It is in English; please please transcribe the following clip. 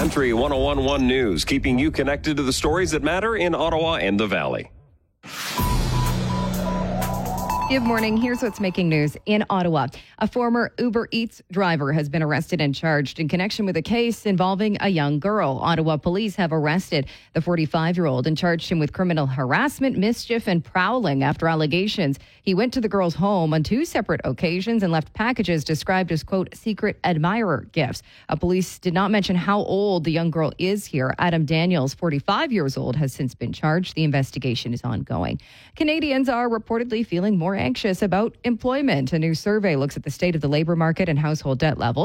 Country 101.1 News, keeping you connected to the stories that matter in Ottawa and the Valley. Good morning. Here's what's making news in Ottawa. A former Uber Eats driver has been arrested and charged in connection with a case involving a young girl. Ottawa police have arrested the 45-year-old and charged him with criminal harassment, mischief, and prowling after allegations. He went to the girl's home on 2 separate occasions and left packages described as, quote, secret admirer gifts. Police did not mention how old the young girl is here. Adam Daniels, 45 years old, has since been charged. The investigation is ongoing. Canadians are reportedly feeling more anxious about employment. A new survey looks at the state of the labor market and household debt levels.